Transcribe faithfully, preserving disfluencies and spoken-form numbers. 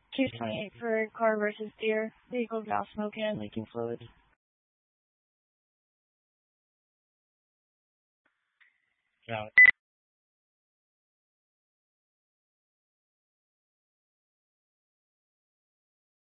Case twenty-eight for Car versus Deer. Vehicle gas smoke and leaking fluid. Valid.